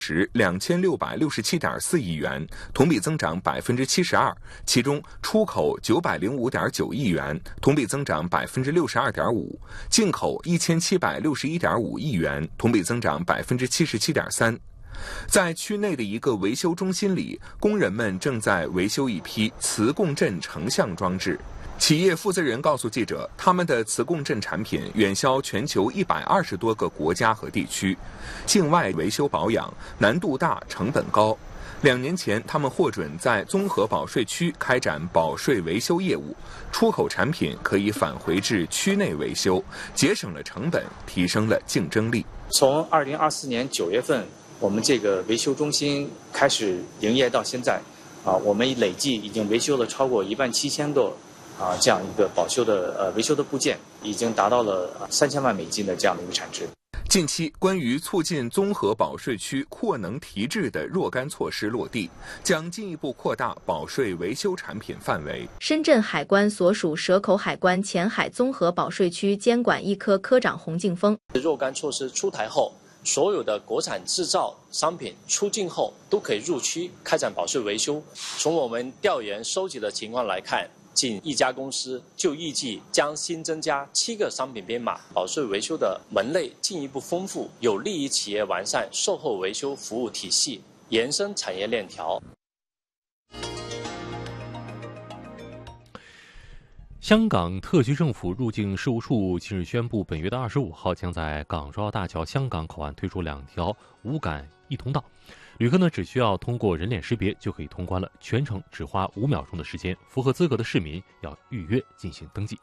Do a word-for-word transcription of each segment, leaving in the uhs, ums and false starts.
值两千六百六十七点四亿元，同比增长百分之七十二。其中出口九百零五点九亿元，同比增长百分之六十二点五；进口一千七百六十一点五亿元，同比增长百分之七十七点三。在区内的一个维修中心里，工人们正在维修一批磁共振成像装置。企业负责人告诉记者，他们的磁共振产品远销全球一百二十多个国家和地区，境外维修保养难度大，成本高。两年前，他们获准在综合保税区开展保税维修业务，出口产品可以返回至区内维修，节省了成本，提升了竞争力。 从二零二四年九月份，我们这个维修中心开始营业到现在，啊，我们累计已经维修了超过一万七千个。啊，这样一个保修的呃维修的部件，已经达到了三千万美金的这样的一个产值。 近期，关于促进综合保税区扩能提质的若干措施落地，将进一步扩大保税维修产品范围。 深圳海关所属蛇口海关前海综合保税区监管一科科长洪敬峰： 若干措施出台后，所有的国产制造商品出境后都可以入区开展保税维修。从我们调研收集的情况来看，近一家公司就预计将新增加七个商品编码，保税维修的门类进一步丰富，有利于企业完善售后维修服务体系，延伸产业链条。 香港特区政府入境事务处近日宣布，本月的二十五号将在港珠澳大桥香港口岸推出两条无感一通道。旅客呢只需要通过人脸识别就可以通关了，全程只花五秒钟的时间。符合资格的市民要预约进行登记。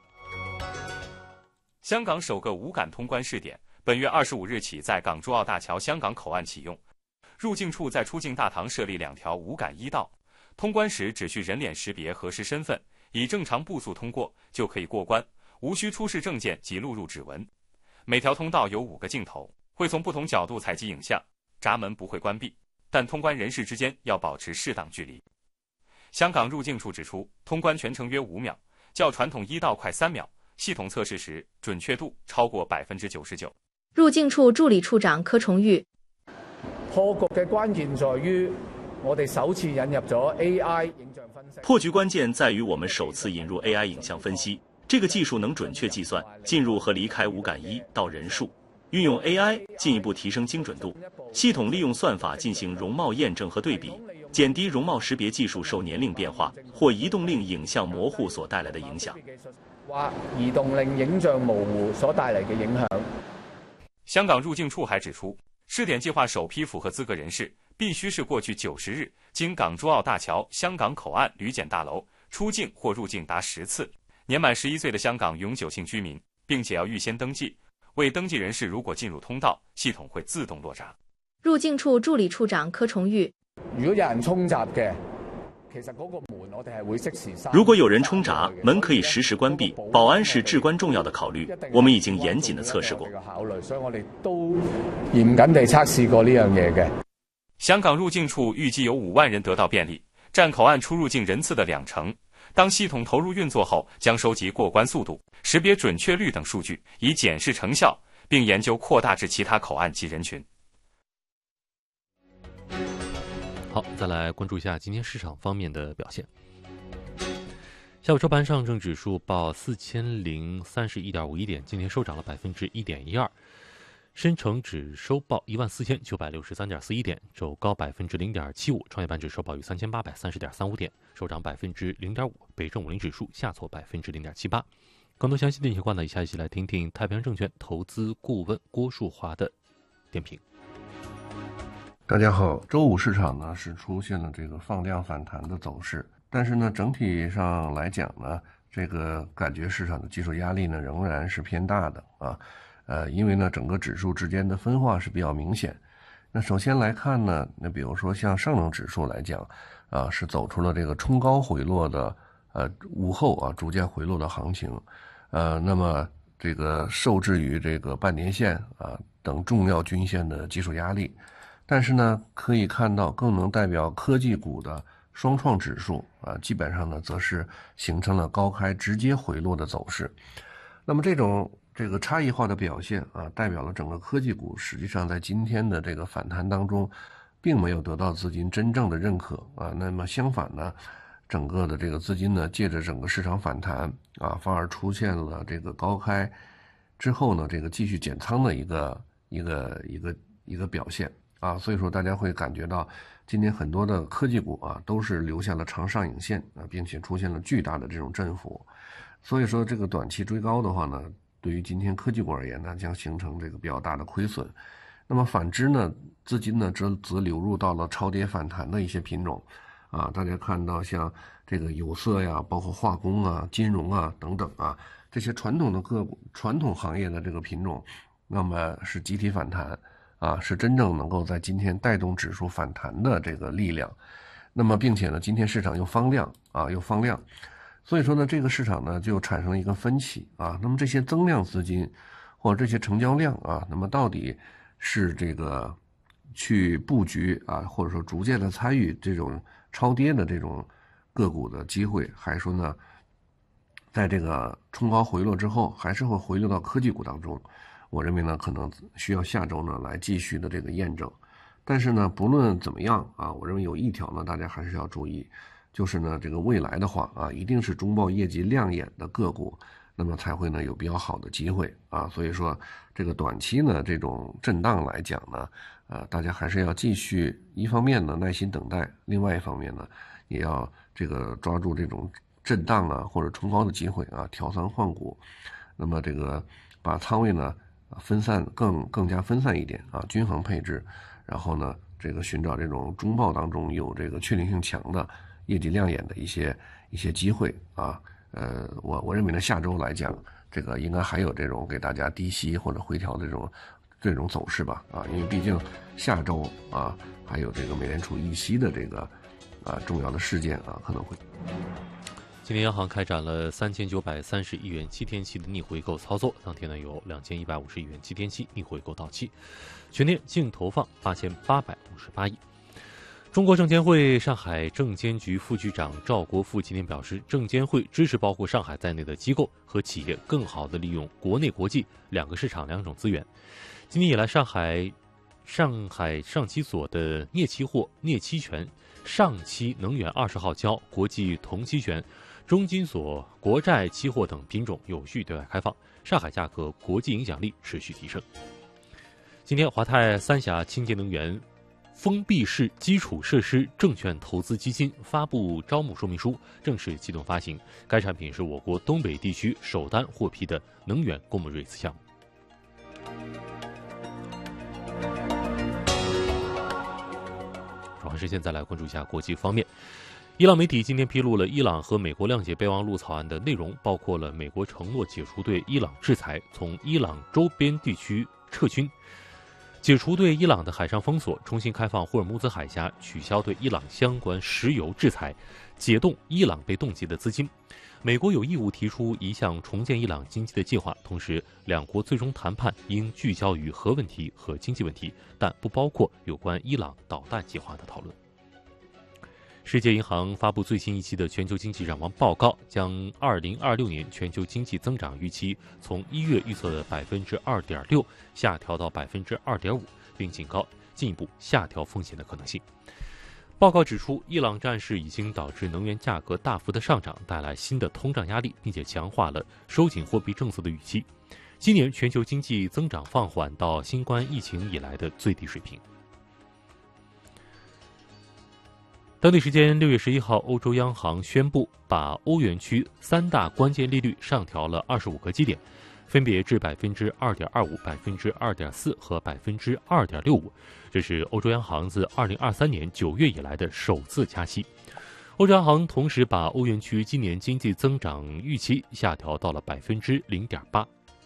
香港首个无感通关试点，本月二十五日起在港珠澳大桥香港口岸启用。入境处在出境大堂设立两条无感一道，通关时只需人脸识别核实身份，以正常步速通过就可以过关，无需出示证件及录入指纹。每条通道有五个镜头，会从不同角度采集影像。闸门不会关闭，但通关人士之间要保持适当距离。香港入境处指出，通关全程约五秒，较传统一道快三秒。系统测试时准确度超过百分之九十九。 入境处助理处长柯崇玉： 破局嘅關鍵在於我哋首次引入咗 A I 影像分析。 破局關鍵在於我們首次引入 A I 影像分析，這個技術能準確計算進入和離開無感一到人數。運用 A I 進一步提升精準度，系統利用算法進行容貌驗證和對比，減低容貌識別技術受年齡變化或移動令影像模糊所帶來的影響。 或移動令影像模糊所帶來嘅影響。 香港入境處還指出，試點計劃首批符合資格人士必須是過去九十日經港珠澳大橋香港口岸旅檢大樓出境或入境達十次，年滿十一歲的香港永久性居民，並且要預先登記。未登記人士如果進入通道，系統會自動落閘。 入境處助理處長柯崇玉： 如果有人衝閘嘅，其實嗰個門我哋係會適時閂。 如果有人衝閘，門可以實時關閉，保安是至關重要的考慮，我們已經嚴謹地測試過。 所以我哋都嚴謹地測試過呢樣嘢嘅。 香港入境處預計有五萬人得到便利，佔口岸出入境人次的兩成。當系統投入運作後，將收集過關速度、識別準確率等數據，以檢視成效，並研究擴大至其他口岸及人群。 好，再來關注一下今天市場方面的表現。下午收盤，上證指數報四千零三十一點五一點，今天收漲了百分之一點一二。深成指收報一萬四千九百六十三點四一點，走高百分之零點七五。創業板指收報於三千八百三十點三五點，收漲百分之零點五。北證五零指數下挫百分之零點七八。更多詳細的情況呢，以下一起來聽聽太平洋證券投資顧問郭樹華的點評。 大家好，周五市場呢是出現了這個放量反彈的走勢，但是呢整體上來講呢，這個感覺市場的技術壓力呢仍然是偏大的啊。呃，因為呢整個指數之間的分化是比較明顯。那首先來看呢，那比如說像上證指數來講，啊是走出了這個衝高回落的，呃午後啊逐漸回落的行情，呃那麼這個受制於這個半年線啊等重要均線的技術壓力。但是呢，可以看到更能代表科技股的雙創指數啊，基本上呢則是形成了高開直接回落的走勢。那麼這種这个差异化的表现啊，代表了整个科技股实际上在今天的这个反弹当中，并没有得到资金真正的认可啊。那么相反呢，整个的这个资金呢，借着整个市场反弹啊，反而出现了这个高开之后呢，这个继续减仓的一个一个一个一个表现啊。所以说大家会感觉到今天很多的科技股啊，都是留下了长上影线啊，并且出现了巨大的这种振幅。所以说这个短期追高的话呢，对于今天科技股而言呢，将形成这个比较大的亏损。那么反之呢，资金呢则则流入到了超跌反弹的一些品种啊。大家看到像这个有色呀，包括化工啊、金融啊等等啊，这些传统的个股、传统行业的这个品种，那么是集体反弹啊，是真正能够在今天带动指数反弹的这个力量。那么并且呢，今天市场又放量啊，又放量。所以说呢，这个市场呢就产生了一个分歧啊。那么这些增量资金或者这些成交量啊，那么到底是这个去布局啊，或者说逐渐的参与这种超跌的这种个股的机会，还是说呢，在这个冲高回落之后，还是会回流到科技股当中？我认为呢，可能需要下周呢来继续的这个验证。但是呢，不论怎么样啊，我认为有一条呢，大家还是要注意。就是呢，这个未来的话啊，一定是中报业绩亮眼的个股，那么才会呢有比较好的机会啊。所以说，这个短期呢这种震荡来讲呢，呃，大家还是要继续，一方面呢耐心等待，另外一方面呢也要这个抓住这种震荡啊或者冲高的机会啊，调仓换股。那么这个把仓位呢分散更更加分散一点啊，均衡配置，然后呢这个寻找这种中报当中有这个确定性强的。业绩亮眼的一些一些机会啊，呃，我我认为呢，下周来讲，这个应该还有这种给大家低吸或者回调的这种这种走势吧，啊，因为毕竟下周啊还有这个美联储议息的这个啊重要的事件啊可能会。 今天央行开展了三千九百三十亿元七天期的逆回购操作，当天呢有两千一百五十亿元七天期逆回购到期，全年净投放八千八百五十八亿。中国证监会上海证监局副局长赵国富今天表示，证监会支持包括上海在内的机构和企业更好地利用国内国际两个市场两种资源。今年以来，上海上海上期所的镍期货、镍期权、上期能源二十号交、国际铜期权、中金所国债期货等品种有序对外开放，上海价格国际影响力持续提升。今天，华泰三峡清洁能源封闭式基础设施证券投资基金发布招募说明书，正式启动发行。该产品是我国东北地区首单获批的能源公募 REITs 项目。转换时间再来关注一下国际方面。伊朗媒体今天披露了伊朗和美国谅解备忘录草案的内容，包括了美国承诺解除对伊朗制裁，从伊朗周边地区撤军，解除对伊朗的海上封锁，重新开放霍尔木兹海峡，取消对伊朗相关石油制裁，解冻伊朗被冻结的资金。美国有义务提出一项重建伊朗经济的计划，同时两国最终谈判应聚焦于核问题和经济问题，但不包括有关伊朗导弹计划的讨论。世界银行发布最新一期的全球经济展望报告，将二零二六年全球经济增长预期从一月预测的百分之二点六下调到百分之二点五，并警告进一步下调风险的可能性。报告指出，伊朗战事已经导致能源价格大幅的上涨，带来新的通胀压力，并且强化了收紧货币政策的预期。今年全球经济增长放缓到新冠疫情以来的最低水平。当地时间六月十一号，欧洲央行宣布把欧元区三大关键利率上调了二十五个基点，分别至百分之二点二五、百分之二点四和百分之二点六五。这是欧洲央行自二零二三年九月以来的首次加息。欧洲央行同时把欧元区今年经济增长预期下调到了百分之零点八。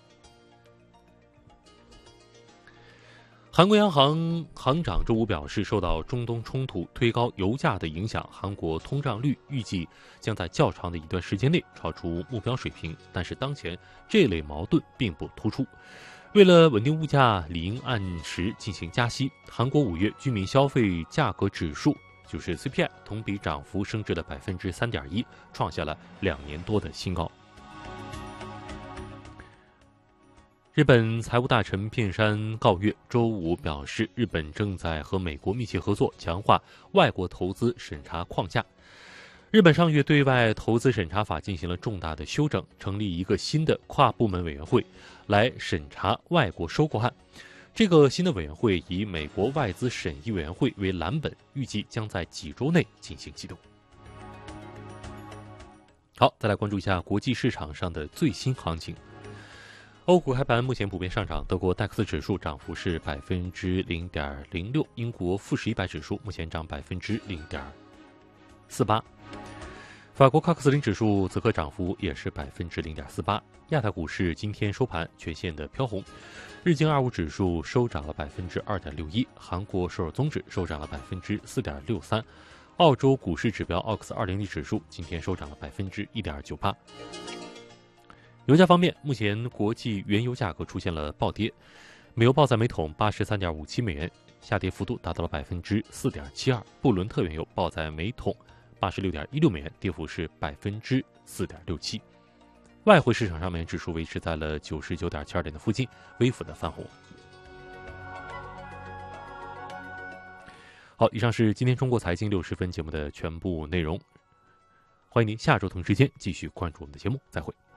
韩国央行行长周五表示，受到中东冲突推高油价的影响，韩国通胀率预计将在较长的一段时间内超出目标水平。但是当前这类矛盾并不突出。为了稳定物价，理应按时进行加息。韩国五月居民消费价格指数就是 C P I 同比涨幅升至了百分之三点一，创下了两年多的新高。 日本财务大臣片山告月周五表示，日本正在和美国密切合作，强化外国投资审查框架。日本上月对外投资审查法进行了重大的修整，成立一个新的跨部门委员会来审查外国收购案。这个新的委员会以美国外资审议委员会为蓝本，预计将在几周内进行启动。好，再来关注一下国际市场上的最新行情。欧股开盘目前普遍上涨，德国戴克斯指数涨幅是百分之零点零六，英国富时一百指数目前涨百分之零点四八，法国喀克斯林指数则可涨幅也是百分之零点四八。亚太股市今天收盘全线的飘红，日经二五指数收涨了百分之二点六一，韩国首尔综指收涨了百分之四点六三，澳洲股市指标奥克斯二零零指数今天收涨了百分之一点九八。油价方面，目前国际原油价格出现了暴跌，美油报在每桶八十三点五七美元，下跌幅度达到了百分之四点七二；布伦特原油报在每桶八十六点一六美元，跌幅是百分之四点六七。外汇市场上面，指数维持在了九十九点七二点的附近，微幅的翻红。好，以上是今天中国财经六十分节目的全部内容，欢迎您下周同时间继续关注我们的节目，再会。